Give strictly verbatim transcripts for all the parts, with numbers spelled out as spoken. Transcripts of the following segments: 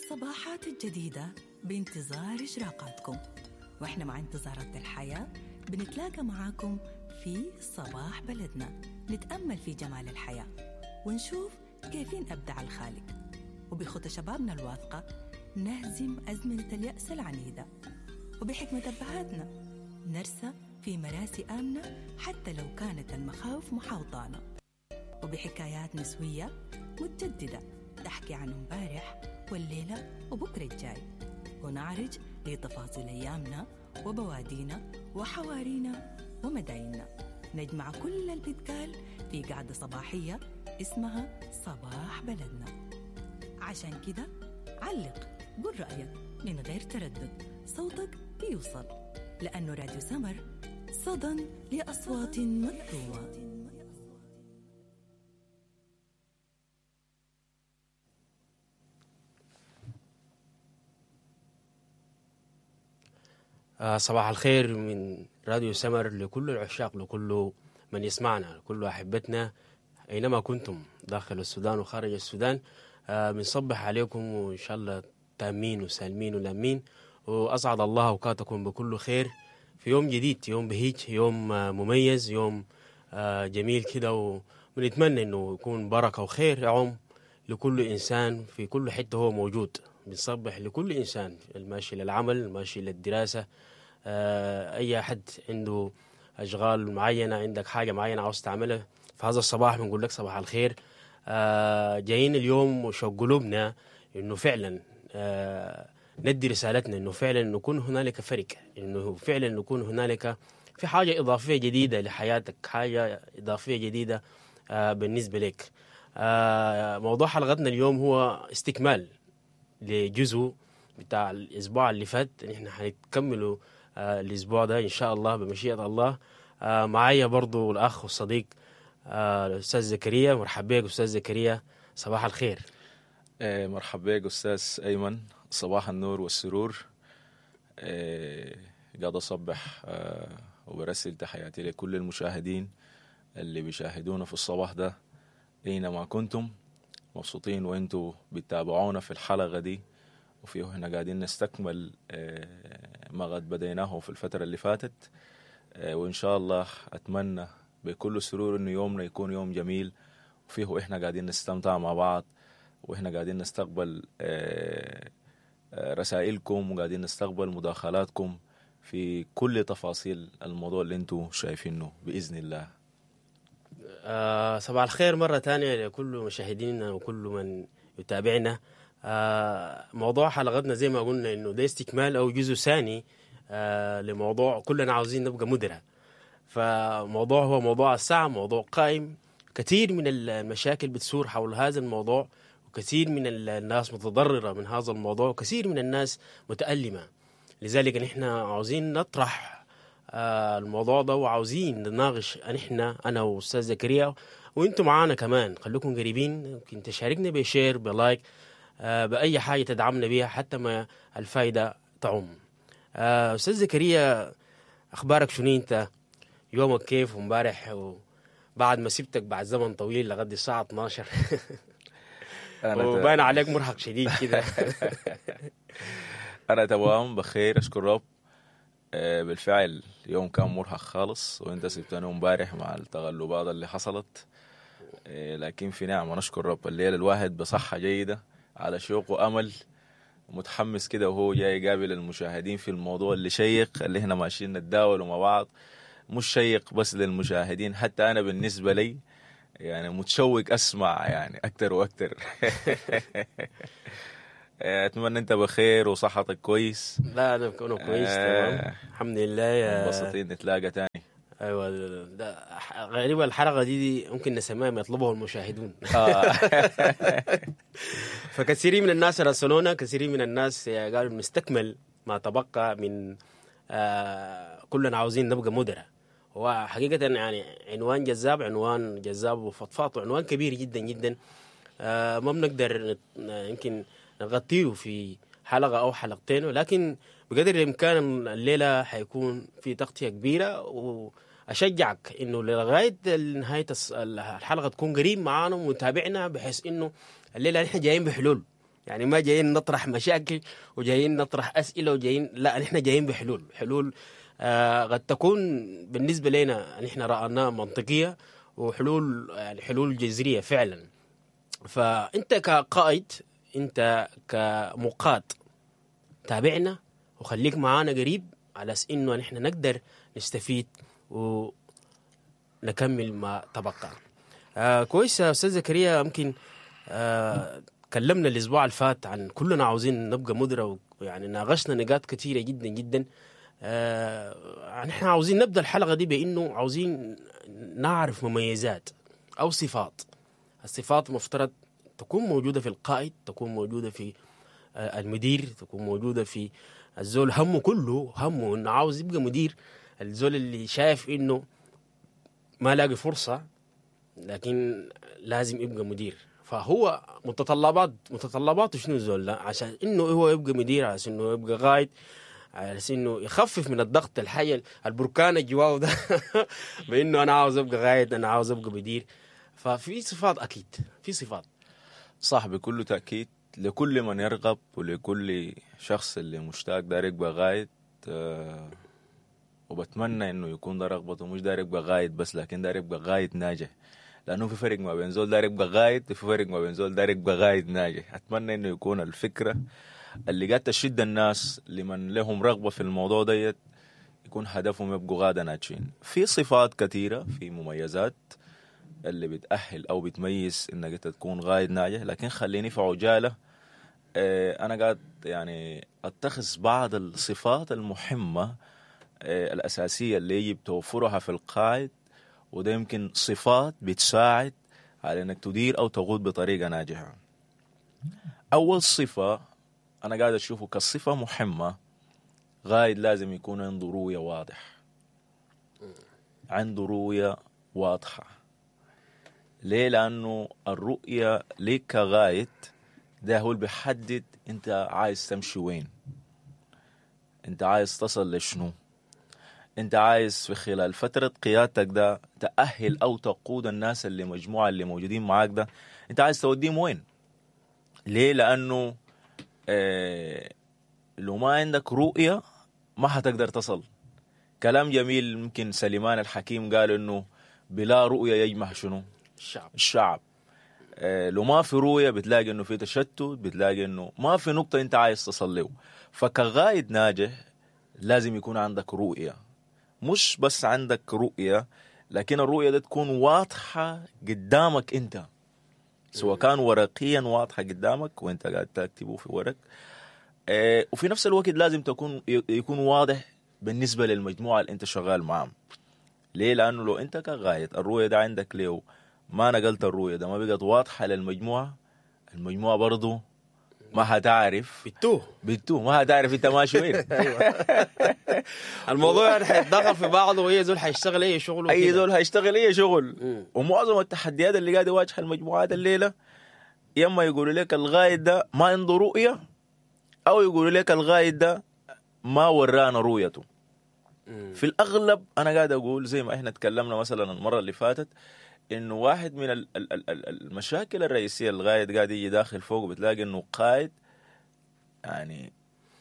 الصباحات الجديدة بانتظار إشراقاتكم، وإحنا مع انتظارات الحياة بنتلاقى معاكم في صباح بلدنا، نتأمل في جمال الحياة ونشوف كيفين أبدع الخالق، وبخطى شبابنا الواثقة نهزم أزمنة اليأس العنيدة، وبحكمة أبهاتنا نرسى في مراسي آمنة حتى لو كانت المخاوف محاوطانا، وبحكايات نسوية متجددة تحكي عن امبارح والليلة وبكرة الجاي، ونعرج لتفاصيل أيامنا وبوادينا وحوارينا ومدايننا، نجمع كل اللي بيتقال في قعدة صباحية اسمها صباح بلدنا. عشان كده علق، قل رأيك من غير تردد، صوتك بيوصل، لأنه راديو سمر صدى لأصوات مطلوبة. آه صباح الخير من راديو سمر لكل العشاق، لكل من يسمعنا، لكل أحبتنا أينما كنتم داخل السودان وخارج السودان. آه بنصبح عليكم وإن شاء الله تامين وسالمين ولامين، وأسعد الله أوقاتكم بكل خير في يوم جديد، يوم بهيج، يوم آه مميز، يوم آه جميل كده، ونتمنى إنه يكون بركة وخير يعم لكل إنسان في كل حتة هو موجود. بنصبح لكل إنسان الماشي للعمل، الماشي للدراسة، آه أي أحد عنده أشغال معينة، عندك حاجة معينة عاوز تعملها في هذا الصباح، بنقول لك صباح الخير. آه جايين اليوم وشوق قلوبنا إنه فعلا آه ندي رسالتنا، إنه فعلا نكون هنالك فرق، إنه فعلا نكون هنالك في حاجة إضافية جديدة لحياتك، حاجة إضافية جديدة آه بالنسبة لك. آه موضوع حلقتنا اليوم هو استكمال لجزء بتاع الأسبوع اللي فات، نحن هنكملوا آه الأسبوع ده إن شاء الله بمشيئة الله. آه معايا برضو الأخ والصديق آه الأستاذ زكريا. مرحبا بك أستاذ زكريا، صباح الخير. آه مرحبا بك أستاذ أيمن، صباح النور والسرور. آه قاعد أصبح آه وبرسل تحياتي لكل المشاهدين اللي بيشاهدونا في الصباح ده أينما كنتم. مبسوطين وانتوا بتتابعونا في الحلقة دي، وفيه هنا قاعدين نستكمل ما قد بديناه في الفترة اللي فاتت، وإن شاء الله أتمنى بكل سرور إنه يومنا يكون يوم جميل، وفيه إحنا قاعدين نستمتع مع بعض، وإحنا قاعدين نستقبل رسائلكم، وقاعدين نستقبل مداخلاتكم في كل تفاصيل الموضوع اللي انتوا شايفينه بإذن الله. آه صباح الخير مرة تانية لكل مشاهدينا وكل من يتابعنا. آه موضوع حلقتنا زي ما قلنا إنه ده استكمال أو جزء ثاني آه لموضوع كلنا عاوزين نبقى مدراء. فموضوع هو موضوع الساعة، موضوع قائم، كثير من المشاكل بتسور حول هذا الموضوع، وكثير من الناس متضررة من هذا الموضوع، وكثير من الناس متألمة. لذلك نحن عاوزين نطرح آه الموضوع ده، وعاوزين نناقش نحن أنا وأستاذ زكريا، وإنتم معانا كمان. خليكم قريبين، يمكن تشاركنا بشير بلايك آه بأي حاجة تدعمنا بيها حتى ما الفائدة تعم. آه أستاذ زكريا، أخبارك شنو؟ أنت يومك كيف؟ ومبارح وبعد ما سبتك بعد زمن طويل لغد الساعة اثناشر وباين عليك مرهق شديد كده. أنا تمام بخير أشكر رب. بالفعل يوم كان مرهق خالص، وانت سبتني امبارح مع التغلبات اللي حصلت، لكن في نعمة نشكر رب. الليلة الواحد بصحة جيدة على شوق وأمل، متحمس كده وهو جاي يقابل المشاهدين في الموضوع اللي شيق اللي احنا ماشيين نتداولوا مع بعض. مش شيق بس للمشاهدين، حتى أنا بالنسبة لي يعني متشوق أسمع يعني أكتر وأكتر. اتمنى انت بخير وصحتك كويس. لا انا بكون كويس آه تمام الحمد لله. يا مبسوطين نتلاقى تاني. ايوه ده غريبه الحلقه دي, دي ممكن نسميها ما يطلبه المشاهدون. فكثيرين من الناس راسلونا، كثيرين من الناس قالوا نستكمل ما تبقى من آه كلنا عاوزين نبقى مدراء. هو حقيقه يعني عنوان جذاب، عنوان جذاب وفضفاض، وعنوان كبير جدا جدا. آه ما بنقدر يمكن نغطيه في حلقة أو حلقتين، ولكن بقدر الإمكان الليلة حيكون في تغطية كبيرة، وأشجعك إنه لغاية نهاية الحلقة تكون قريب معانا ومتابعنا، بحيث إنه الليلة نحن جايين بحلول. يعني ما جايين نطرح مشاكل وجايين نطرح أسئلة وجايين، لا نحن جايين بحلول. حلول آه قد تكون بالنسبة لنا نحن رأيناها منطقية، وحلول يعني حلول جذرية فعلا. فأنت كقائد، أنت كمقاد، تابعنا وخليك معانا قريب على أساس إنه نحن نقدر نستفيد ونكمل ما تبقى. آه كويس يا أستاذ زكريا. يمكن آه كلمنا الأسبوع اللي فات عن كلنا عاوزين نبقى مدراء، ويعني ناقشنا نقاط كثيرة جدا جدا. آه نحن عاوزين نبدأ الحلقة دي بأنه عاوزين نعرف مميزات أو صفات. الصفات مفترض تكون موجودة في القائد، تكون موجودة في آه المدير، تكون موجودة في الزول همه كله همه إنه عاوز يبقى مدير. الزول اللي شايف إنه ما لاقي فرصة لكن لازم يبقى مدير، فهو متطلبات متطلباته شنو الزول ده عشان إنه هو يبقى مدير، عشان إنه يبقى قائد، على إنه يخفف من الضغط الحي البركان الجواه ده بإنه أنا عاوز أبقى قائد، أنا عاوز أبقى مدير. ففي صفات، أكيد في صفات صح بكل تأكيد لكل من يرغب ولكل شخص اللي مشتاق داير يبقى قائد. أه وبتمنى إنه يكون ده رغبته، مش داير يبقى قائد بس لكن داير يبقى قائد ناجح، لأنه في فرق ما بين زول داير يبقى قائد وفي فرق ما بين زول داير يبقى قائد ناجح. أتمنى إنه يكون الفكرة اللي قاعد تشد الناس لمن لهم رغبة في الموضوع ديت يكون هدفهم يبقوا قادة ناجحين. في صفات كثيرة، في مميزات اللي بتأهل أو بتميز إنك أنت تكون قائد ناجح، لكن خليني في عجالة اه أنا قاعد يعني أتخذ بعض الصفات المهمة اه الأساسية اللي يجب توفرها في القائد، وده يمكن صفات بتساعد على إنك تدير أو تقود بطريقة ناجحة. أول صفة أنا قاعد أشوفه كصفة مهمة، قائد لازم يكون عنده رؤية واضح، عنده رؤية واضحة. ليه؟ لأنه الرؤية ليك كقائد ده هو اللي بيحدد أنت عايز تمشي وين، أنت عايز تصل لشنو، أنت عايز في خلال فترة قيادتك ده تأهل أو تقود الناس اللي مجموعة اللي موجودين معاك ده، أنت عايز توديهم وين. ليه؟ لأنه إيه لو ما عندك رؤية ما هتقدر تصل. كلام جميل ممكن سليمان الحكيم قال إنه بلا رؤية يجمع شنو؟ الشعب الشعب. إيه لو ما في رؤية بتلاقي إنه في تشتت، بتلاقي إنه ما في نقطة أنت عايز تصل له. فكقائد ناجح لازم يكون عندك رؤية، مش بس عندك رؤية لكن الرؤية دي تكون واضحة قدامك أنت، سواء كان ورقيا واضحة قدامك وانت قاعد تكتبه في ورق، اه وفي نفس الوقت لازم تكون يكون واضح بالنسبة للمجموعة اللي انت شغال معهم. ليه؟ لأنه لو انت كقائد الرؤية ده عندك ليه ما نقلت الرؤية ده ما بقت واضحة للمجموعة، المجموعة برضو ما هتعرف بتوه بتوه ما هتعرف انت ماشي وين. الموضوع يعني هيتدخل في بعضه، وهي زول هيشتغل اي شغل، اي زول هيشتغل اي شغل. ومعظم التحديات اللي قاعد يواجهها المجموعات الليله يا اما يقولوا لك القائد ده ما عنده رؤيه، او يقولوا لك القائد ده ما ورانا رؤيته. في الاغلب انا قاعد اقول زي ما احنا تكلمنا مثلا المره اللي فاتت انه واحد من ال- ال- ال- المشاكل الرئيسيه القائد قاعد يجي داخل فوق بتلاقي انه قائد يعني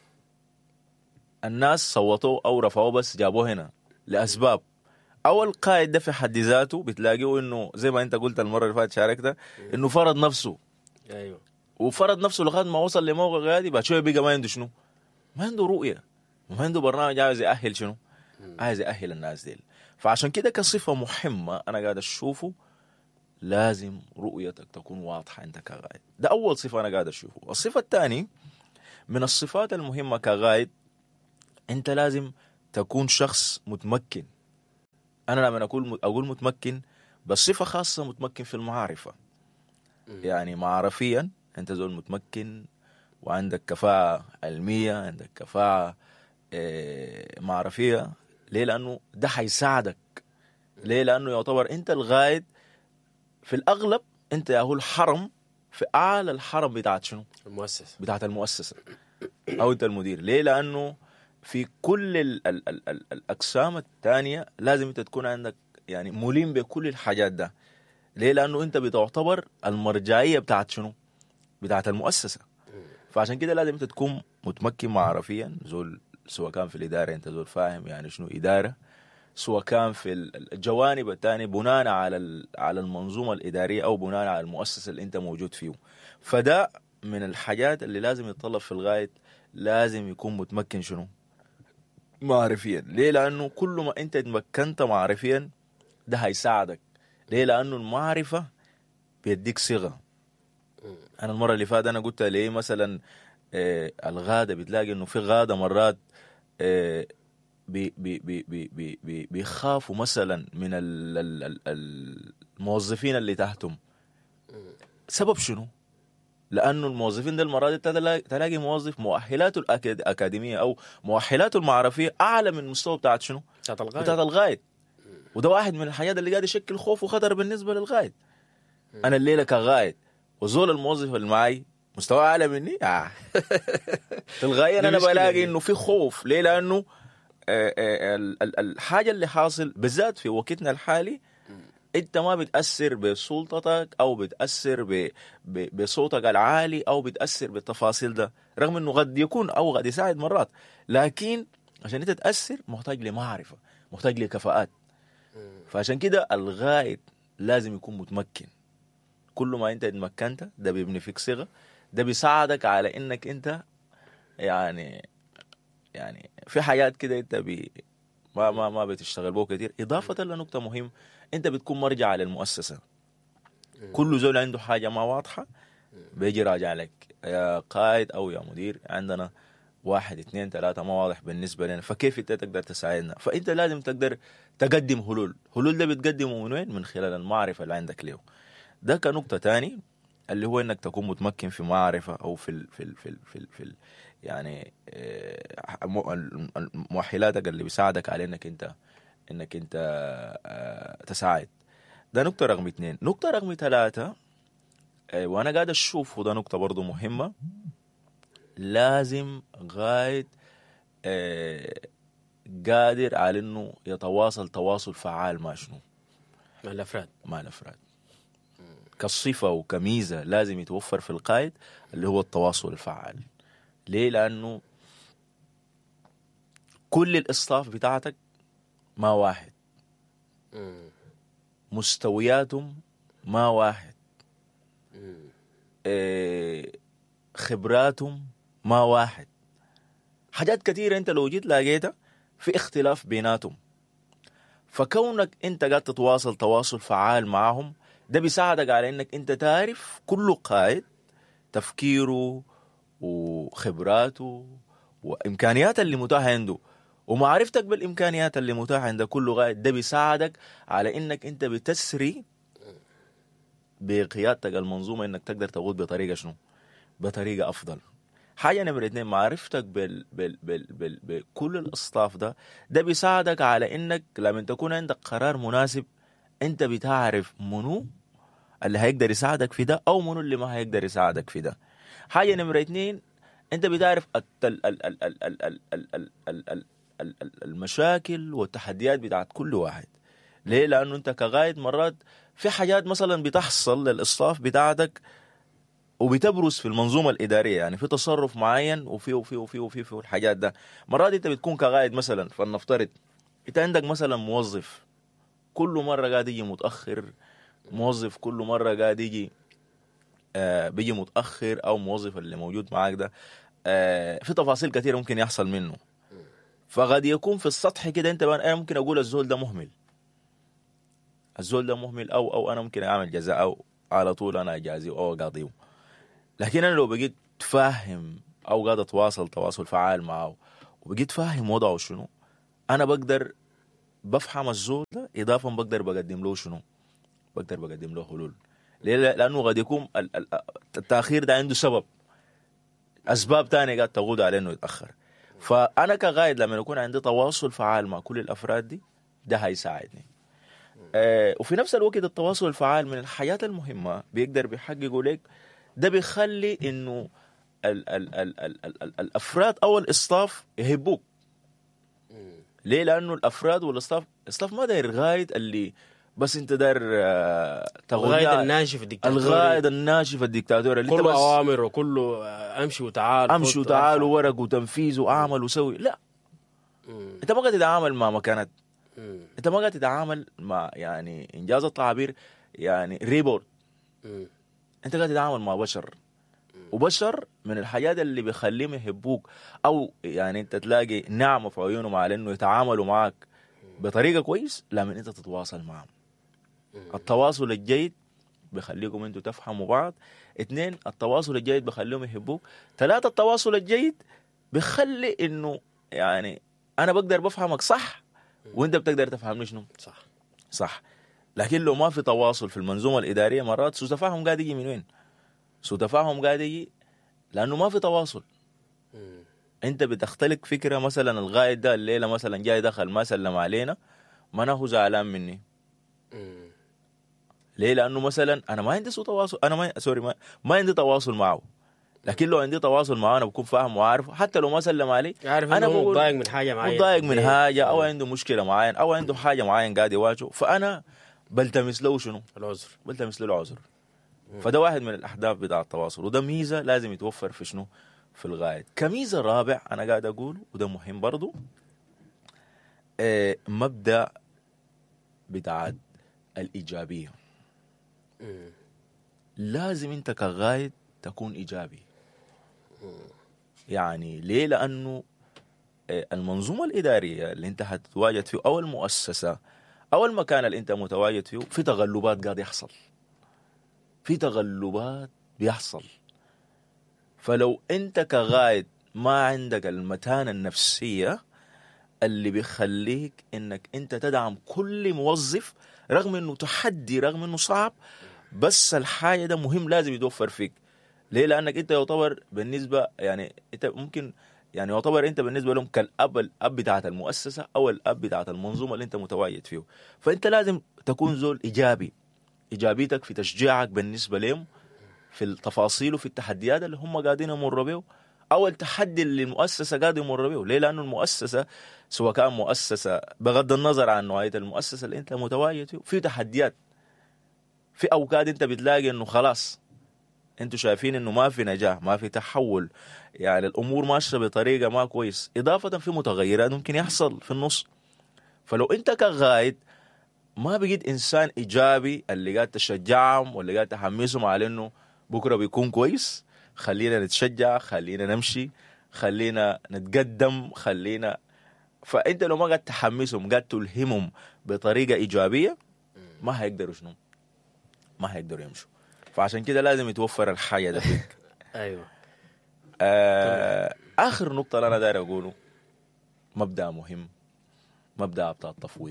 الناس صوتوه او رفعوه بس جابوه هنا لاسباب. اول قائد ده في حد ذاته بتلاقيه انه زي ما انت قلت المره اللي فاتت شاركتها انه فرض نفسه. ايوه وفرض نفسه لغايه ما وصل لموقع قيادي، بعد شويه بقى ما عنده شنو؟ ما عنده رؤيه، ما عنده برنامج عايز يأهل شنو؟ عايز يأهل الناس دي. فعشان كده كصفه مهمه انا قاعد اشوفه لازم رؤيتك تكون واضحه انت كقائد. ده اول صفه انا قاعد اشوفه. الصفه الثانيه من الصفات المهمه كقائد، انت لازم تكون شخص متمكن. انا لما اقول اقول متمكن بصفه خاصه متمكن في المعرفه، يعني معرفيا انت زول متمكن وعندك كفاءه علميه، عندك كفاءه اه معرفيه. ليه؟ لانه ده حيساعدك. ليه؟ لانه يعتبر انت القائد في الاغلب، انت يا هو الحرم في اعلى الحرم بتاعت شنو؟ المؤسسه بتاعت المؤسسه، او انت المدير. ليه؟ لانه في كل ال ال ال ال الاقسام الثانيه لازم انت تكون عندك يعني ملم بكل الحاجات ده. ليه؟ لانه انت بتعتبر المرجعيه بتاعت شنو؟ بتاعت المؤسسه. فعشان كده لازم انت تكون متمكن معرفيا، زول سواء كان في الاداره انت زول فاهم يعني شنو اداره، سواء كان في الجوانب الثانيه بناء على على المنظومه الاداريه او بناء على المؤسسه اللي انت موجود فيه. فده من الحاجات اللي لازم يتطلب في الغايه، لازم يكون متمكن شنو معرفيا. ليه؟ لانه كل ما انت تمكنت معرفيا ده هيساعدك. ليه؟ لانه المعرفه بيديك صيغه. انا المره اللي فاتت انا قلت ليه مثلا آه الغاده، بتلاقي انه في غاده مرات آه بي بي بي بي بي بي بيخافوا مثلا من ال ال ال الموظفين اللي تحتهم. سبب شنو؟ لانه الموظفين ده المرات تلاقي موظف مؤهلاته الاكاديميه او مؤهلاته المعرفيه اعلى من المستوى بتاعت شنو؟ بتاعت الغاية. بتاعت الغاية. وده واحد من الحاجات اللي قاعد يشكل خوف وخطر بالنسبه للغاية. انا الليله كغاية وزول الموظف اللي معي مستوى اعلى مني آه. تلقائيا انا بلاقي انه في خوف. ليه؟ لانه آه آه الحاجه اللي حاصل بالذات في وقتنا الحالي، انت ما بتاثر بسلطتك او بتاثر ب... ب... بصوتك العالي او بتاثر بالتفاصيل ده، رغم انه قد يكون او قد يساعد مرات، لكن عشان انت تاثر محتاج لمعرفه، محتاج لكفاءات. فعشان كده الغاية لازم يكون متمكن. كل ما انت تمكنت ده بيبني فيك صيغه، ده بيساعدك على انك انت يعني يعني في حاجات كده انت بي ما ما ما بتشتغل بو كتير. اضافه لنقطه مهم، انت بتكون مرجع للمؤسسه. كل زول عنده حاجه ما واضحه بيجي راجع لك يا قائد او يا مدير، عندنا واحد اثنين ثلاثة ما واضح بالنسبة لنا، فكيف انت تقدر تساعدنا؟ فانت لازم تقدر تقدم حلول. حلول ده بتقدمه من وين؟ من خلال المعرفة اللي عندك له. ده كنقطة تاني اللي هو انك تكون متمكن في معرفة او في ال في ال في ال في, ال في ال يعني مؤهلاتك اللي بيساعدك على انك انت انك انت تساعد. ده نقطة رقم اثنين. نقطة رقم ثلاثة وانا قاعد اشوف، وده نقطة برضو مهمة، لازم غاية آه قادر على انه يتواصل تواصل فعال مع شنو؟ مع الافراد. مع الافراد كصفة وكميزة لازم يتوفر في القائد اللي هو التواصل الفعال. ليه؟ لانه كل الاصلاف بتاعتك ما واحد، مستوياتهم ما واحد، آه خبراتهم ما واحد، حاجات كثيرة انت لو جيت لقيتها في اختلاف بيناتهم. فكونك انت قاعد تتواصل تواصل فعال معهم ده بيساعدك على انك انت تعرف كل قائد تفكيره وخبراته وامكانيات اللي متاحة عنده، ومعرفتك بالامكانيات اللي متاحة عند كل قائد ده بيساعدك على انك انت بتسري بقيادتك المنظومة انك تقدر تقود بطريقة شنو؟ بطريقة افضل. حاجة نمرة اثنين، معرفتك بال بال بال بال بكل الاصطاف ده ده بيساعدك على انك لما تكون عندك قرار مناسب انت بتعرف منو اللي هيقدر يساعدك في ده او منو اللي ما هيقدر يساعدك في ده. حاجة نمرة اثنين، انت بتعرف المشاكل والتحديات بتاعت كل واحد. ليه؟ لانه انت كقائد مرات في حاجات مثلا بتحصل للاصطاف بتاعتك وبتبرز في المنظومة الإدارية، يعني في تصرف معين وفي وفي وفي وفي في الحاجات ده. مرات أنت بتكون كقائد مثلا، فلنفترض أنت عندك مثلا موظف كل مرة قاعد يجي متأخر، موظف كل مرة قاعد يجي آه بيجي متأخر، أو موظف اللي موجود معاك ده آه في تفاصيل كثيرة ممكن يحصل منه. فقد يكون في السطح كده أنت أنا ممكن أقول الزول ده مهمل، الزول ده مهمل أو أو أنا ممكن أعمل جزاء أو على طول أنا أجازيه أو أقاضيه. لكن أنا لو بقيت فاهم أو قاعد أتواصل تواصل فعال معه وبقيت فاهم وضعه شنو، أنا بقدر بفهم الزول ده، إضافة بقدر بقدم له شنو؟ بقدر بقدم له حلول. ليه؟ لأنه قد يكون التأخير ده عنده سبب، أسباب تانية قاعد تقود على إنه يتأخر. فأنا كقائد لما يكون عندي تواصل فعال مع كل الأفراد دي ده هيساعدني. آه وفي نفس الوقت التواصل الفعال من الحاجات المهمة بيقدر بيحققوا لك، ده بيخلي انه ال ال ال ال ال ال الافراد او الاصطاف يحبوك. ليه؟ لانه الافراد والاصطاف الاصطاف ما داير غايد اللي بس انت داير آه، الغايد تغذي الناشف الدكتاتوري، الغائد الناشف الدكتاتوري اللي انت كله بس اوامر وكله آه، امشي وتعال، امشي فوت وتعال وارفع. وورق وتنفيذ واعمل وسوي. لا، مم. انت ما قاعد تتعامل مع مكانات، مم. انت ما قاعد تتعامل مع يعني انجاز التعبير يعني ريبورت. مم. انت قاعد تتعامل مع بشر، وبشر من الحاجات اللي بيخليهم يحبوك او يعني انت تلاقي نعمه في عيونهم على انه يتعاملوا معك بطريقه كويس لما انت تتواصل معهم. التواصل الجيد بيخليكم انتوا تفهموا بعض. اثنين، التواصل الجيد بيخليهم يحبوك. ثلاثة، التواصل الجيد بيخلي انه يعني انا بقدر بفهمك صح وانت بتقدر تفهمني شنو صح. صح. لكن لو ما في تواصل في المنظومه الاداريه مرات سوء تفاهم قاعد يجي من وين؟ سوء تفاهم قاعد يجي لانه ما في تواصل. مم. انت بتختلق فكره، مثلا الغايد ده الليله مثلا جاي دخل ما سلم علينا، ما انا هو زعلان مني. مم. ليه؟ لانه مثلا انا ما عندي سوء تواصل، انا ما سوري ما, ما عندي تواصل معه. لكن لو عندي تواصل معه انا بكون فاهم وعارف، حتى لو ما سلم علي عارف انا انه هو بقول متضايق من حاجه معينه، متضايق من حاجه او مم. عنده مشكله معين او عنده حاجه معين قاعد يواجهه، فانا بلتمس له شنو؟ العذر. بلتمس له العذر. فده واحد من الاهداف بتاع التواصل، وده ميزه لازم يتوفر في شنو؟ في الغاية. كميزه رابع انا قاعد اقول وده مهم برضو، آه مبدا بتاع الايجابيه. مم. لازم انت كغايد تكون ايجابي. يعني ليه؟ لانه آه، المنظومه الاداريه اللي انت هتتواجد فيه او المؤسسه او المكان اللي انت متواجد فيه في تغلبات قاعد يحصل، في تغلبات بيحصل. فلو انت كغايد ما عندك المتانة النفسية اللي بيخليك انك انت تدعم كل موظف رغم انه تحدي، رغم انه صعب، بس الحاجة ده مهم لازم يتوفر فيك. ليه؟ لانك انت يعتبر بالنسبة يعني انت ممكن يعني يعتبر انت بالنسبة لهم كالاب، الاب بتاعت المؤسسة او الاب بتاعت المنظومة اللي انت متواجد فيه. فانت لازم تكون زول ايجابي، ايجابيتك في تشجيعك بالنسبة لهم في التفاصيل وفي التحديات اللي هم قاعدين يمروا بيه، او التحدي اللي المؤسسه قاعد يمر بيه. ليه؟ لانه المؤسسه سواء كان مؤسسه بغض النظر عن نوعيه المؤسسه اللي انت متواجد فيه، في تحديات. في اوقات انت بتلاقي انه خلاص انتوا شايفين انه ما في نجاح، ما في تحول، يعني الامور ماشيه بطريقه ما كويس، اضافه في متغيرات ممكن يحصل في النص. فلو انت كغايد ما بقيت انسان ايجابي اللي قاعد تشجعهم واللي قاعد تحمسهم على انه بكره بيكون كويس، خلينا نتشجع، خلينا نمشي، خلينا نتقدم، خلينا، فانت لو ما قاعد تحمسهم، قاعد تلهمهم بطريقه ايجابيه، ما هيقدروا شنو؟ ما هيقدروا يمشوا. فعشان كده لازم يتوفر الحاجه ده فيك. ايوه. آه اخر نقطه اللي انا داير اقوله مبدا مهم، مبدا بتاع التفويض.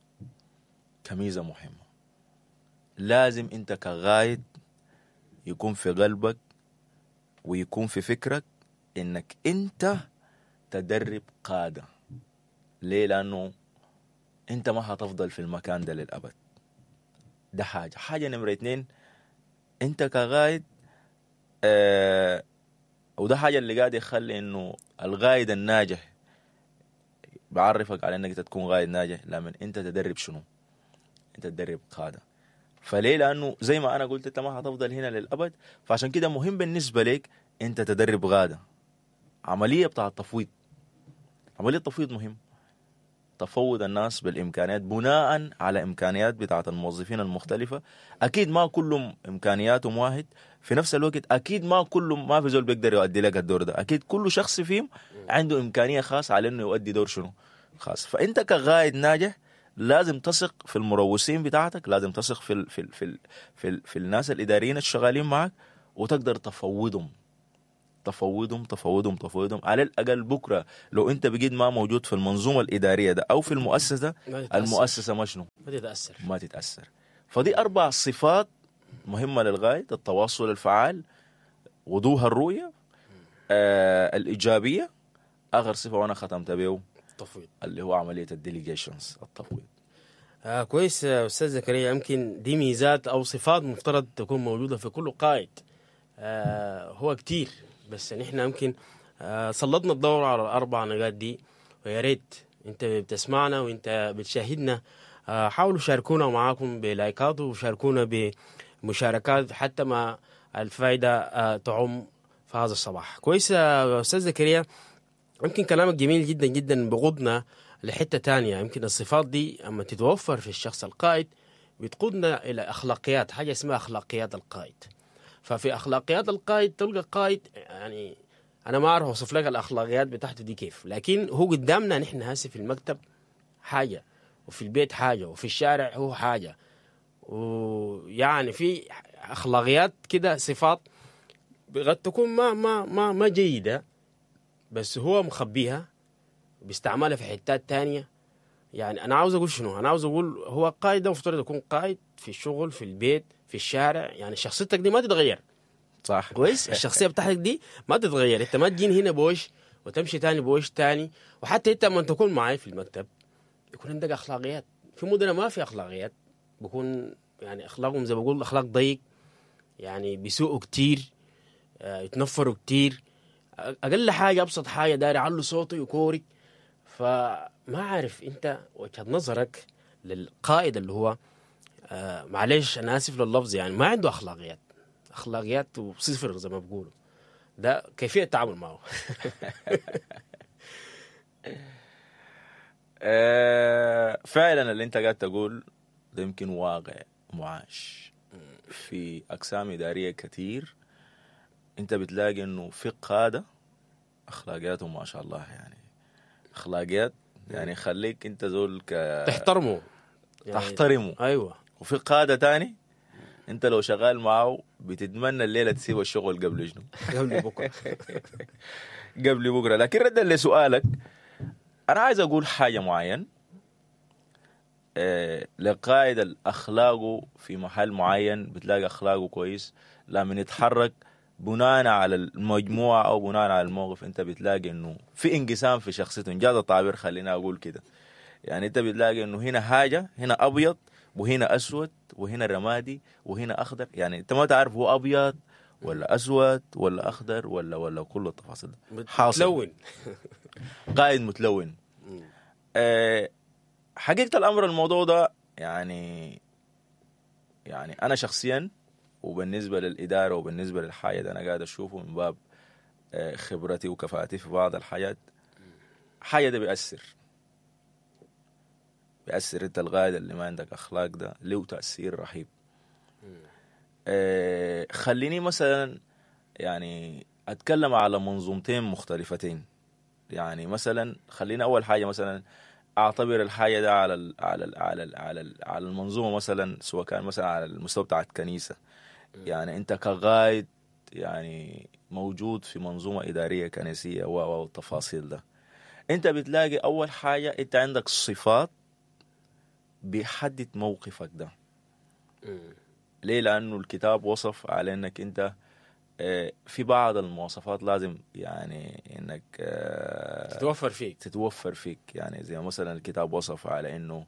كميزه مهمه، لازم انت كغايد يكون في قلبك ويكون في فكرك انك انت تدرب قادة. ليه؟ لانه انت ما هتفضل في المكان ده للابد. ده حاجة حاجة نمرة اتنين، انت كغايد آه وده حاجة اللي قاعد يخلي انه الغايد الناجح بعرفك على انك تكون غايد ناجح لما انت تدرب شنو؟ انت تدرب قادة. فليه؟ لانه زي ما انا قلت انت ما هتفضل هنا للابد، فعشان كده مهم بالنسبه لك انت تدرب غاده. عمليه بتاع التفويض، عمليه التفويض مهم. تفوض الناس بالامكانيات بناء على امكانيات بتاعه الموظفين المختلفه. اكيد ما كلهم امكانياتهم واحد، في نفس الوقت اكيد ما كلهم، ما في زول بيقدر يؤدي لك الدور ده. اكيد كل شخص فيهم عنده امكانيه خاصه على انه يؤدي دور شنو خاص. فانت كغايد ناجح لازم تثق في المروسين بتاعتك، لازم تثق في ال في ال في ال في, ال في الناس الاداريين الشغالين معك، وتقدر تفوضهم تفوضهم تفوضهم تفوضهم على الاقل بكره لو انت بقيت ما موجود في المنظومه الاداريه ده او في المؤسسه، المؤسسه ما شنو؟ ما تتاثر ما تتاثر. فدي اربع صفات مهمه للغايه: التواصل الفعال، وضوح الرؤيه، آه الايجابيه، اخر صفه وانا ختمت بيه التفويض اللي هو عمليه الديليجيشنز، التفويض. آه كويس يا استاذ زكريا. يمكن دي ميزات او صفات مفترض تكون موجوده في كل قائد. آه هو كتير، بس نحن يمكن آه سلطنا الدور على الاربع نقاط دي، ويا ريت انت بتسمعنا وانت بتشاهدنا آه، حاولوا شاركونا معاكم بلايكات وشاركونا بمشاركات حتى ما الفائدة آه، تعم في هذا الصباح. كويس يا أستاذ زكريا، يمكن كلامك جميل جدا جدا، بغضنا لحتة تانية. يمكن الصفات دي أما تتوفر في الشخص القائد بتقودنا إلى أخلاقيات، حاجة اسمها أخلاقيات القائد. ففي أخلاقيات القائد تلقى قائد، يعني أنا ما أعرف أوصف لك الأخلاقيات بتاعته دي كيف، لكن هو قدامنا نحن هسه في المكتب حاجة، وفي البيت حاجة، وفي الشارع هو حاجة، ويعني في أخلاقيات كده، صفات قد تكون ما ما ما ما جيدة، بس هو مخبيها بيستعملها في حتات تانية. يعني أنا عاوز أقول شنو؟ أنا عاوز أقول هو قائد ده مفترض يكون قائد في الشغل، في البيت، في الشارع. يعني شخصيتك دي ما تتغير، صح كويس؟ الشخصية بتاعتك دي ما تتغير. أنت ما تجين هنا بوش وتمشي تاني بوش تاني. وحتى أنت لما تكون معي في المكتب يكون عندك أخلاقيات. في مدن ما في أخلاقيات، بكون يعني أخلاقهم زي ما بقول أخلاق ضيق، يعني بيسوقوا كتير، آه، يتنفروا كتير، أقل حاجة أبسط حاجة داري علو صوته يكورك. فما عارف أنت وجهة نظرك للقائد اللي هو آه معلش أنا آسف لللفظ، يعني ما عنده أخلاقيات، أخلاقيات وصفر زي ما بقولوا، ده كيفية التعامل معه؟ آه، فعلا اللي انت قاعد تقول ده يمكن واقع معاش في أقسام إدارية كتير. انت بتلاقي انه في قادة أخلاقياتهم ما شاء الله، يعني أخلاقيات يعني خليك انت زول ك... تحترمه، يعني تحترمه. أيوة. وفي قادة تاني انت لو شغال معه بتتمنى الليلة تسيب الشغل قبل شنو؟ قبل بكرة. قبل بكرة. لكن ردا لسؤالك، أنا عايز أقول حاجة معين. آه، لقائد الأخلاقه في محل معين بتلاقي أخلاقه كويس، لما يتحرك بناء على المجموعة أو بناء على الموقف أنت بتلاقي إنه في انقسام في شخصيته. إنجاز التعبير خلينا أقول كده. يعني أنت بتلاقي إنه هنا حاجة، هنا أبيض وهنا أسود وهنا رمادي وهنا أخضر. يعني أنت ما تعرف هو أبيض ولا أسود ولا أخضر ولا ولا كل التفاصيل. متلون. قائد متلون. أه حقيقة الأمر الموضوع ده يعني يعني أنا شخصيا وبالنسبة للإدارة وبالنسبة للحياة ده أنا قاعد أشوفه من باب أه خبرتي وكفاءتي في بعض الحاجات. حاجة ده بيأثر بيأثر. أنت القائد اللي ما عندك أخلاق ده له تأثير رهيب. أه خليني مثلا يعني أتكلم على منظومتين مختلفتين. يعني مثلا خلينا أول حاجة مثلا أعتبر الحاجة ده على ال على ال على ال على ال على المنظومة مثلا، سواء كان مثلا على المستوى بتاع الكنيسة. يعني أنت كقائد يعني موجود في منظومة إدارية كنسية والتفاصيل ده، أنت بتلاقي أول حاجة أنت عندك صفات بيحدد موقفك ده. ليه؟ لأنه الكتاب وصف على أنك أنت في بعض المواصفات لازم يعني انك تتوفر فيك تتوفر فيك يعني زي مثلا الكتاب وصف على انه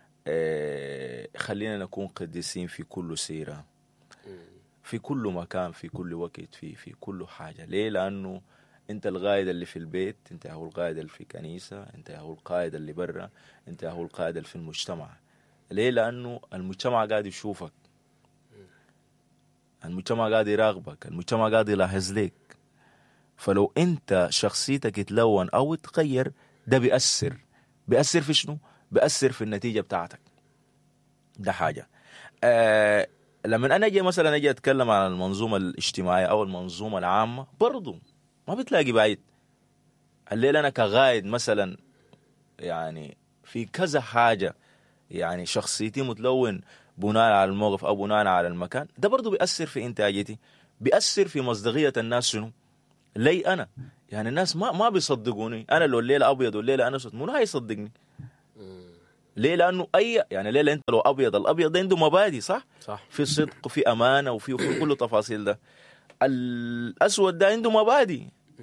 خلينا نكون قديسين في كل سيرة، في كل مكان، في كل وقت، في في كل حاجة. ليه؟ لأنه انت القائد اللي في البيت، انت هو القائد اللي في كنيسة، انت هو القائد اللي برا، انت هو القائد اللي في المجتمع. ليه؟ لأنه المجتمع قاعد يشوفك، المجتمع قاعد يراقبك، المجتمع قاعد يلاحظ لك. فلو انت شخصيتك يتلون او يتغير ده بيأثر. بيأثر في شنو؟ بيأثر في النتيجة بتاعتك. ده حاجة. آه لما انا اجي مثلا اجي اتكلم عن المنظومة الاجتماعية او المنظومة العامة برضو ما بتلاقي بعيد. الليل انا كغايد مثلا يعني في كذا حاجة يعني شخصيتي متلون بناء على الموقف أو بناء على المكان، ده برضو بيأثر في إنتاجيتي، بيأثر في مصداقية الناس. شنو؟ لي أنا يعني الناس ما ما بيصدقوني. أنا لو الليلة أبيض والليلة أنا أسود منو هيصدقني؟ ليه؟ لأنه أي يعني ليلة أنت لو أبيض، الأبيض ده عنده مبادئ صح؟ صح. في صدق وفي أمانة وفي وفي كل التفاصيل ده. الأسود ده عنده مبادئ،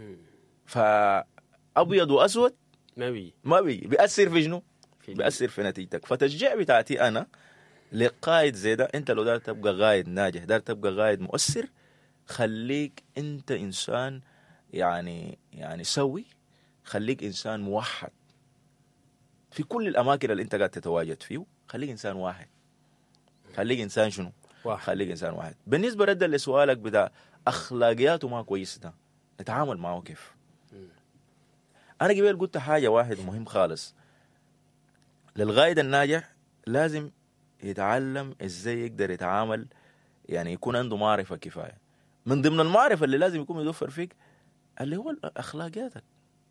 فأبيض وأسود ما بي ما بي بيأثر في شنو؟ بيأثر في نتيجتك. فتشجيع بتاعتي أنا لقائد زي ده، انت لو دار تبقى قائد ناجح، دار تبقى قائد مؤثر، خليك انت انسان يعني يعني سوي، خليك انسان موحد. في كل الاماكن اللي انت قاعد تتواجد فيه خليك انسان واحد. خليك انسان شنو؟ واحد. خليك انسان واحد. بالنسبه ردا لسؤالك بتاع اخلاقياته ما كويس ده نتعامل معه كيف؟ انا قبل قلت حاجه واحد مهم خالص. للقائد الناجح لازم يتعلم ازاي يقدر يتعامل، يعني يكون عنده معرفه كفايه. من ضمن المعرفه اللي لازم يكون يدفر فيك اللي هو اخلاقياتك.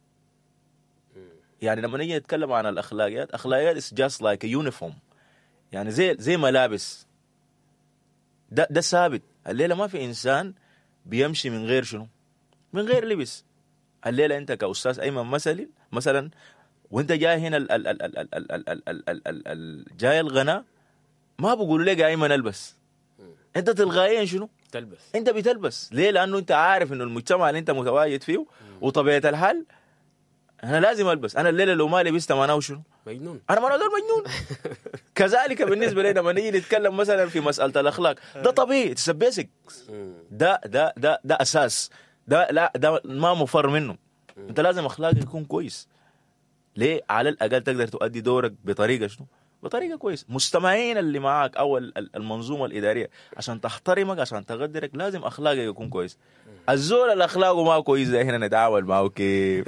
يعني لما نيجي نتكلم عن الاخلاقيات، اخلاقيات is just like a uniform، يعني زي زي ملابس. ده ده ثابت. الليله ما في انسان بيمشي من غير شنو؟ من غير لبس. الليله انت كاستاذ ايمن مثلا مثلا وانت جاي هنا ال ال ال ال ال ال ال ال ال ال ال جاي الغناء ما بقولوا لك ايمن البس، انت تلقائيا شنو؟ تلبس. انت بتلبس. ليه؟ لانه انت عارف انه المجتمع اللي انت متواجد فيه وطبيعه الحال انا لازم البس. انا الليله لو ما لبست ما انا شنو؟ مجنون. انا ما انا مجنون. كذلك بالنسبه لنا لما نيجي نتكلم مثلا في مساله الاخلاق، ده طبيعي، تسبيسك، ده ده ده ده اساس، ده لا ده ما مفر منه. انت لازم اخلاقك يكون كويس. ليه؟ على الاقل تقدر تؤدي دورك بطريقه شنو؟ بطريقه كويس. مستمعين اللي معاك او المنظومه الاداريه عشان تحترمك عشان تقدرك لازم اخلاقك يكون كويس. الزول الاخلاقه ما كويس ده هنا نتعامل معه كيف؟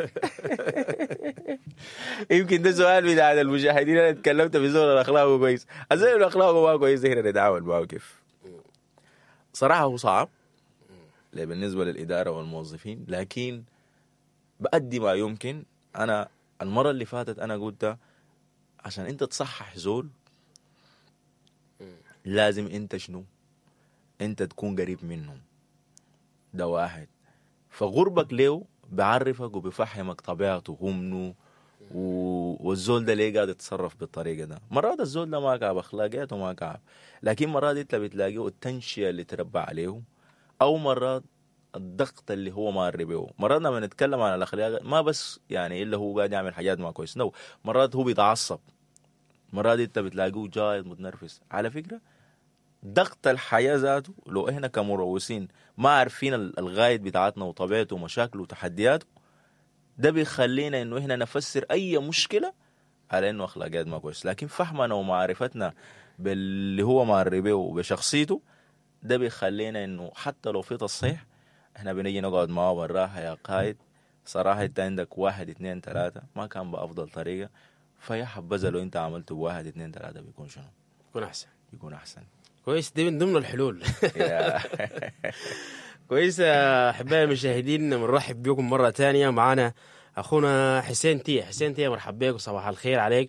يمكن ده سؤال بتاع المشاهدين. انا اتكلمت في زول الاخلاقه كويس، الزول الاخلاقه ما كويس ده هنا نتعامل معه كيف؟ صراحه هو صعب بالنسبه للاداره والموظفين، لكن بأدي ما يمكن. انا المره اللي فاتت انا قلت عشان انت تصحح زول لازم انت شنو؟ انت تكون قريب منهم. ده واحد. فغربك له بعرفك وبفهمك طبيعته همنه والزول ده ليه قاعد يتصرف بالطريقه ده. مرات الزول ده ما كعب اخلاقياته ما كعب، لكن مرات انت بتلاقيه التنشئه اللي تربى عليه، او مرات الضغط اللي هو مار به. مرات لما نتكلم عن الاخلاق ما بس يعني الا هو قاعد يعمل حاجات ما كويس، نو مرات هو بيتعصب، مرات انت بتلاقيه جاي متنرفز. على فكره ضغط الحياه ذاته لو احنا كمروسين ما عارفين الغايد بتاعتنا وطبيعته ومشاكله وتحدياته، ده بيخلينا انه احنا نفسر اي مشكله على انه اخلاقيات ما كويس. لكن فهمنا ومعرفتنا باللي هو مار به وبشخصيته ده بيخلينا انه حتى لو في تصحيح احنا بنيجي نقعد معاه بالراحه، يا قائد صراحه انت عندك واحد اثنين ثلاثه ما كان بافضل طريقه، فيا حبذا لو انت عملته بواحد اثنين ثلاثه بيكون شنو؟ يكون احسن. يكون احسن. كويس. دي من ضمن الحلول. كويس. احبائي المشاهدين بنرحب بكم مره ثانيه. معنا اخونا حسين تيه. حسين تيه مرحبا بك وصباح الخير عليك.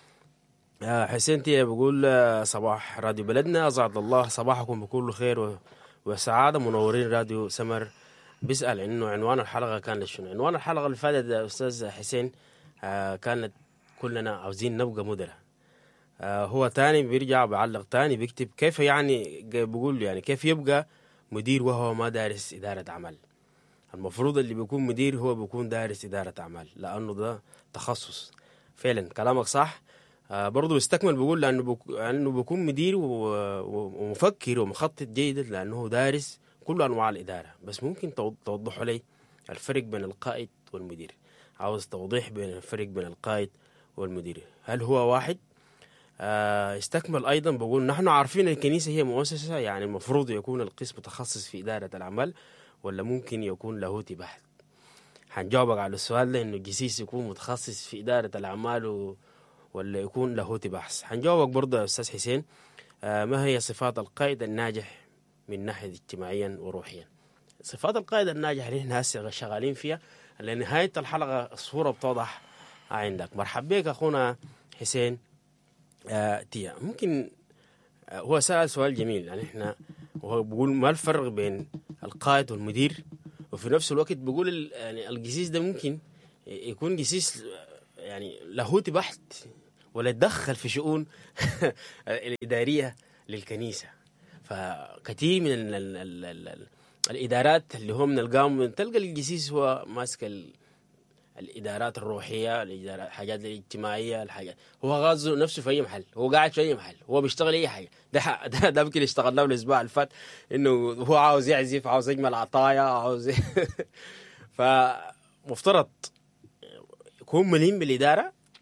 حسين تيه بقول صباح راديو بلدنا، اسعد الله صباحكم بكل خير وسعاده. منورين راديو سمر. بيسال انه عنوان الحلقه كان شنو؟ عنوان الحلقه اللي فاتت يا استاذ حسين كانت كلنا عاوزين نبقى مدراء. هو تاني بيرجع بعلق تاني بيكتب كيف يعني بيقول يعني كيف يبقى مدير وهو ما دارس إدارة أعمال. المفروض اللي بيكون مدير هو بيكون دارس إدارة أعمال لأنه ده تخصص. فعلا كلامك صح. آه برضو بيستكمل بيقول لأنه بيكون, لأنه بيكون مدير ومفكر ومخطط جيد لأنه دارس كل أنواع الإدارة. بس ممكن توضحوا لي الفرق بين القائد والمدير؟ عاوز توضيح بين الفرق بين القائد والمدير. هل هو واحد؟ آه استكمل أيضا بقول نحن عارفين الكنيسة هي مؤسسة، يعني المفروض يكون القسم متخصص في إدارة الأعمال ولا ممكن يكون لاهوتي بحت؟ هنجاوبك على السؤال ده، إنه الجسيس يكون متخصص في إدارة الأعمال و... ولا يكون لاهوتي بحث. هنجاوبك برضه يا أستاذ حسين. آه ما هي صفات القائد الناجح من ناحية اجتماعيا وروحيا؟ صفات القائد الناجح اللي احنا هسه شغالين فيها لنهاية الحلقة الصورة بتوضح عندك. مرحبا بك أخونا حسين آه تيا. ممكن آه هو سأل سؤال جميل، يعني احنا وهو بيقول ما الفرق بين القائد والمدير، وفي نفس الوقت بيقول يعني الجسيس ده ممكن يكون جسيس يعني لاهوتي بحت ولا يتدخل في شؤون الإدارية للكنيسة. فكثير من ال ال ال ال ال الإدارات اللي هم من القام تلقى الجسيس هو ماسك الإدارات الروحية، الإدارات الحاجات الاجتماعية، الحاجات هو غاز نفسه في أي محل، هو قاعد في أي محل، هو بيشتغل أي حاجة. ده ده, ده ممكن يشتغل له الأسبوع اللي فات إنه هو عاوز يعزف، عاوز يجمل عطايا، عاوز فمفترض يكون مليم بالإدارة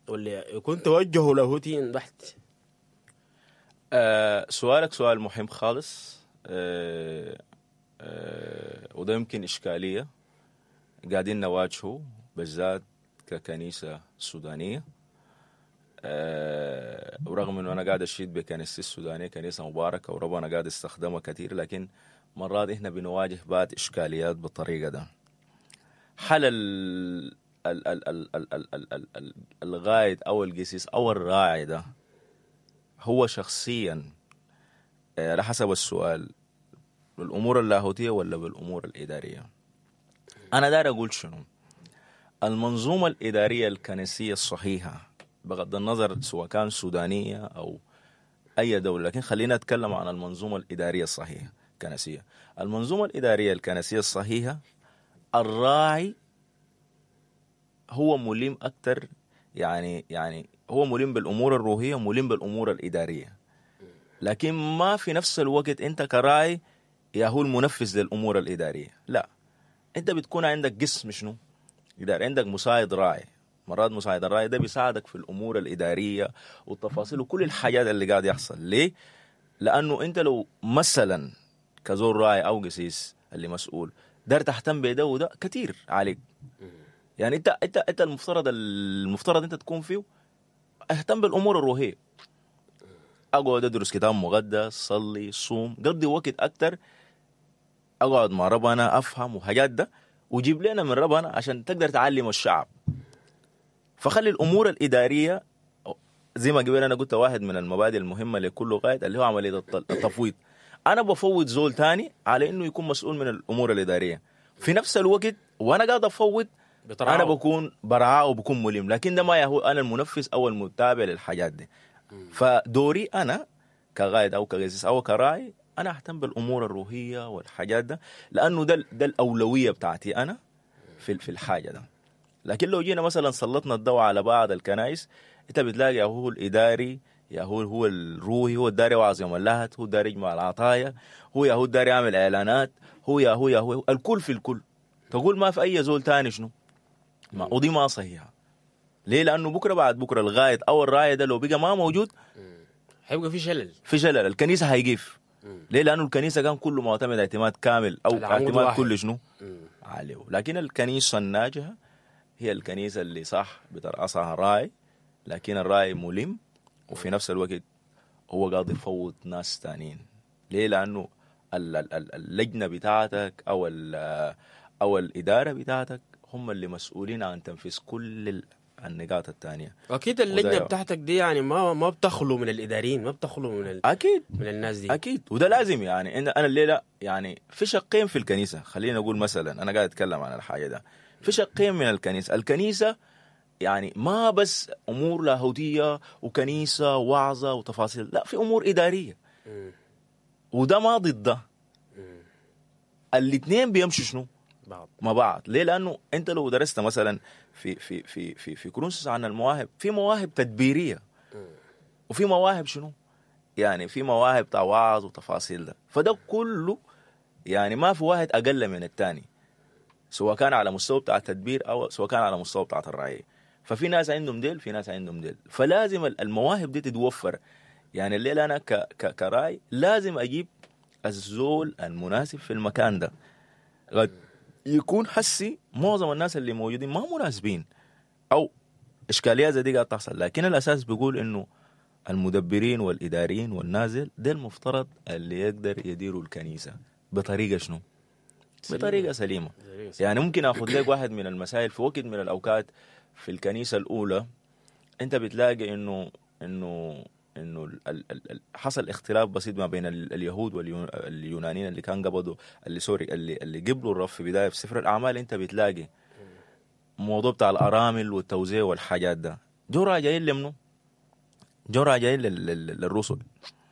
ولا يكون توجهه لاهوتي بحت؟ آه سؤالك سؤال مهم خالص. آه آه وده يمكن إشكالية قاعدين نواجهه بالذات ككنيسة سودانية. أه ورغم انه انا قاعد اشيد بكنيستي السودانيه كنيسه مباركه وربنا قاعد استخدمها كثير، لكن مرات احنا بنواجه بعض اشكاليات بالطريقه ده. حل ال ال ال ال ال ال ال ال ال الغايد او القسيس او الراعي ده هو شخصيا أه على حسب السؤال بالامور اللاهوتيه ولا بالامور الاداريه. انا داير اقول شنو؟ المنظومه الاداريه الكنسيه الصحيحه بغض النظر سواء كان سودانية أو أي دولة، لكن خلينا نتكلم عن المنظومة الإدارية الصحيحة الكنسية. المنظومة الإدارية الكنسية الصحيحة الراعي هو ملم أكتر، يعني يعني هو ملم بالأمور الروحية وملم بالأمور الإدارية، لكن ما في نفس الوقت أنت كراعي يا هو المنفذ للأمور الإدارية. لا، أنت بتكون عندك قسم شنو إداري، عندك مساعد راعي. مرات مساعد الراعي ده بيساعدك في الأمور الإدارية والتفاصيل وكل الحاجات اللي قاعد يحصل. ليه؟ لأنه أنت لو مثلا كزور راعي أو قسيس اللي مسؤول دار تهتم بده وده كتير عليك. يعني أنت أنت أنت المفترض المفترض أنت تكون فيه اهتم بالأمور الروحية. أقعد أدرس كتاب مقدس، صلي، صوم، قضي وقت أكتر، أقعد مع ربنا أفهم وحاجات ده، وجيب لنا من ربنا عشان تقدر تعلم الشعب. فخلي الأمور الإدارية زي ما قبل أنا قلت واحد من المبادئ المهمة لكل قائد اللي هو عملية التفويض. أنا بفوض زول تاني على إنه يكون مسؤول من الأمور الإدارية في نفس الوقت، وأنا قاعد أفوض بترعاو. أنا بكون برعاه وبكون ملم، لكن ده ما يهو أنا المنفذ أو المتابع للحاجات دي. فدوري أنا كقائد أو كقسيس أو كراعي أنا أهتم بالأمور الروحية والحاجات ده، لأنه ده ده الأولوية بتاعتي أنا في في الحاجة ده. لكن لو جينا مثلا سلطنا الضوء على بعض الكنائس، انت بتلاقي يا هو الاداري يا هو هو الروحي، هو الداري يوعظ يوم اللهت، هو داري يجمع العطايا، هو يا هو الداري يعمل اعلانات، هو يا هو يا هو الكل في الكل. تقول ما في اي زول تاني شنو؟ ما ودي ما صحيحه. ليه؟ لانه بكره بعد بكره الغايد او الراعي ده لو بقى ما موجود هيبقى في شلل في شلل الكنيسه هيقف. ليه؟ لانه الكنيسه كان كله معتمد اعتماد كامل او اعتماد كل شنو عليه. لكن الكنيسه الناجحه هي الكنيسة اللي صح بترأسها راعي، لكن الراعي ملم وفي نفس الوقت هو قاعد يفوض ناس تانيين. ليه؟ لأنه اللجنة بتاعتك أو أو الإدارة بتاعتك هم اللي مسؤولين عن تنفيذ كل النقاط التانية. أكيد اللجنة بتاعتك دي يعني ما ما بتخلو من الإداريين، ما بتخلو من ال... أكيد من الناس دي. أكيد، وده لازم. يعني أنا الليلة يعني في شقين في الكنيسة. خلينا نقول مثلا أنا قاعد أتكلم عن الحاجة ده، في شقين من الكنيسة. الكنيسة يعني ما بس أمور لاهوتية وكنيسة وعظة وتفاصيل، لا، في أمور إدارية. م. وده ما ضد ده، الاثنين بيمشوا شنو؟ بعض مع بعض. ليه؟ لأنه أنت لو درست مثلا في في في في في كورنثوس عن المواهب، في مواهب تدبيرية م. وفي مواهب شنو؟ يعني في مواهب بتاع وعظ وتفاصيل ده. فده كله يعني ما في واحد أقل من الثاني، سواء كان على مستوى بتاع التدبير أو سواء كان على مستوى بتاع الرعاية. ففي ناس عندهم ديل، في ناس عندهم ديل، فلازم المواهب دي تتوفر. يعني الليلة أنا ك ك كراي لازم أجيب الزول المناسب في المكان ده. قد يكون حسي معظم الناس اللي موجودين ما مناسبين أو إشكاليات زي دي قاعد تحصل، لكن الأساس بيقول إنه المدبرين والإداريين والنازل ده المفترض اللي يقدر يديروا الكنيسة بطريقة شنو؟ بطريقة سليمة. يعني ممكن أخذ لك واحد من المسائل في وقت من الأوقات في الكنيسة الأولى، أنت بتلاقي إنه إنه إنه حصل اختلاف بسيط ما بين اليهود واليونانيين اللي كان قبضوا اللي سوري اللي اللي قبلوا الرب في بداية في سفر الأعمال. أنت بتلاقي موضوع بتاع الأرامل والتوزيع والحاجات ده، جو راجعين لمنه؟ جو راجعين للرسل.